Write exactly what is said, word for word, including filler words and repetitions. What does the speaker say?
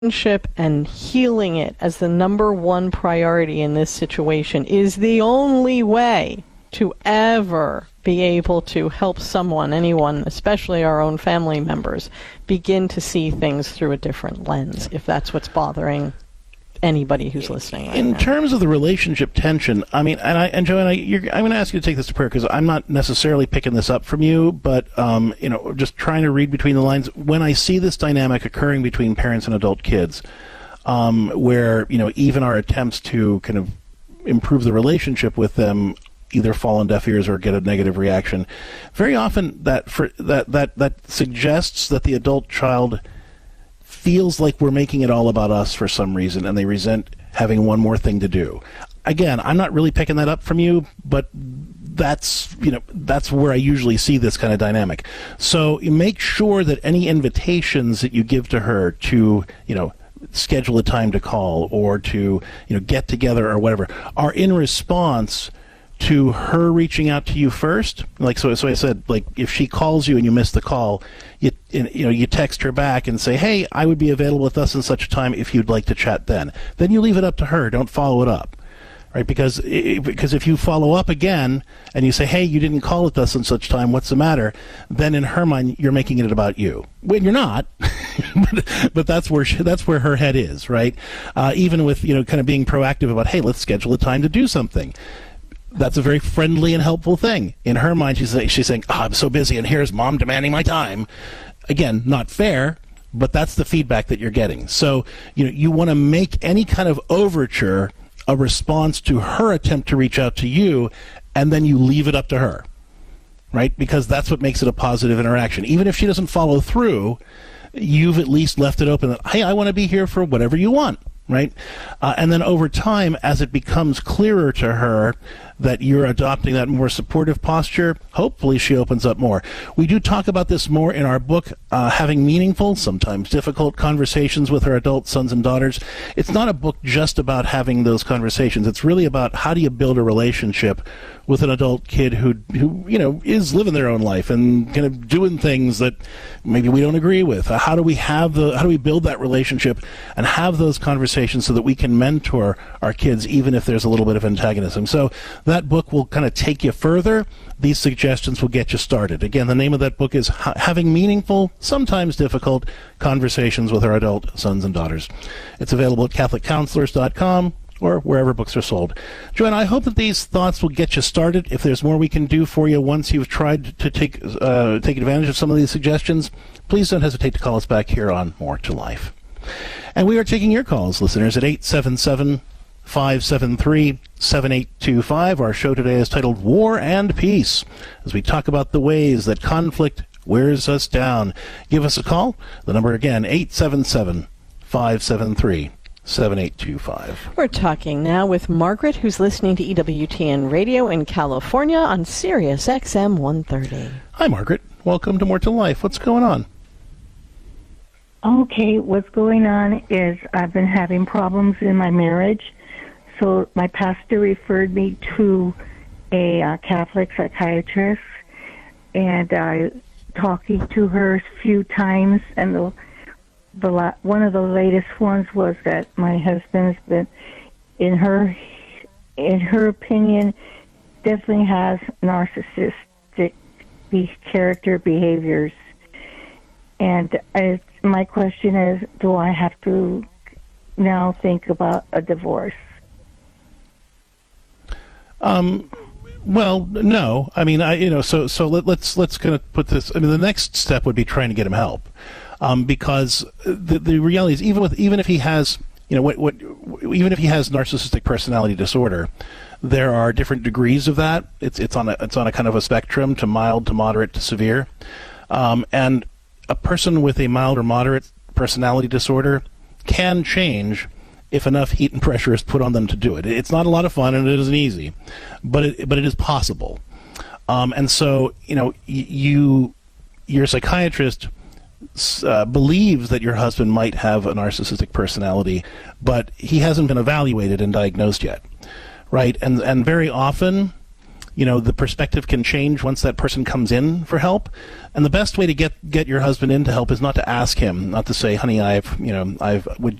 relationship and healing it as the number one priority in this situation is the only way to ever be able to help someone, anyone, especially our own family members, begin to see things through a different lens, if that's what's bothering anybody who's listening right in now. Terms of the relationship tension, I mean, and I and Joanna, you're, I'm going to ask you to take this to prayer because I'm not necessarily picking this up from you, but um, you know, just trying to read between the lines. When I see this dynamic occurring between parents and adult kids, um, where you know even our attempts to kind of improve the relationship with them either fall on deaf ears or get a negative reaction, very often that for that that that suggests that the adult child feels like we're making it all about us for some reason, and they resent having one more thing to do. Again, I'm not really picking that up from you, but that's, you know, that's where I usually see this kind of dynamic. So you make sure that any invitations that you give to her to, you know, schedule a time to call or to, you know, get together or whatever are in response to her reaching out to you first. Like, so, so I said, like, if she calls you and you miss the call, you, you know, you text her back and say, hey, I would be available with us in such a time if you'd like to chat then. Then you leave it up to her. Don't follow it up, right? Because, it, because if you follow up again and you say, hey, you didn't call at us in such time, what's the matter? Then in her mind, you're making it about you. When you're not, but, but that's where she, that's where her head is, right? Uh, even with, you know, kind of being proactive about, hey, let's schedule a time to do something. That's a very friendly and helpful thing. In her mind, she's, she's saying, oh, I'm so busy, and here's mom demanding my time. Again, not fair, but that's the feedback that you're getting. So, you know, you want to make any kind of overture a response to her attempt to reach out to you, and then you leave it up to her, right? Because that's what makes it a positive interaction. Even if she doesn't follow through, you've at least left it open that, hey, I want to be here for whatever you want. Right? Uh, and then over time, as it becomes clearer to her that you're adopting that more supportive posture, hopefully she opens up more. We do talk about this more in our book, uh, Having Meaningful, Sometimes Difficult Conversations with Our Adult Sons and Daughters. It's not a book just about having those conversations. It's really about how do you build a relationship with an adult kid who, who you know, is living their own life and kind of doing things that maybe we don't agree with. How do we have the, how do we build that relationship and have those conversations so that we can mentor our kids even if there's a little bit of antagonism? So that book will kind of take you further. These suggestions will get you started. Again, the name of that book is Having Meaningful, Sometimes Difficult Conversations with Our Adult Sons and Daughters. It's available at catholic counselors dot com or wherever books are sold. Joanna, I hope that these thoughts will get you started. If there's more we can do for you once you've tried to take uh, take advantage of some of these suggestions, please don't hesitate to call us back here on More to Life. And we are taking your calls, listeners, at eight seven seven, five seven three, seven eight two five. Our show today is titled War and Peace, as we talk about the ways that conflict wears us down. Give us a call. The number again, eight seven seven, five seven three, seven eight two five. We're talking now with Margaret, who's listening to E W T N Radio in California on Sirius X M one thirty. Hi, Margaret. Welcome to More to Life. What's going on? Okay, what's going on is I've been having problems in my marriage. So my pastor referred me to a uh, Catholic psychiatrist, and I talking to her a few times, and the The la- one of the latest ones was that my husband's been, in her, in her opinion, definitely has narcissistic be- character behaviors. And I, my question is, do I have to now think about a divorce? Um. Well, no. I mean, I you know, so so let, let's let's kind of put this. I mean, the next step would be trying to get him help. Um, because the, the reality is, even with even if he has, you know, what, what, even if he has narcissistic personality disorder, there are different degrees of that. It's it's on a it's on a kind of a spectrum to mild to moderate to severe, um, and a person with a mild or moderate personality disorder can change if enough heat and pressure is put on them to do it. It's not a lot of fun and it isn't easy, but it but it is possible. Um, and so, you know, you your psychiatrist Uh, believes that your husband might have a narcissistic personality, but he hasn't been evaluated and diagnosed yet, right? And and very often, you know, the perspective can change once that person comes in for help. And the best way to get, get your husband in to help is not to ask him, not to say, honey, I've, you know, I've, would,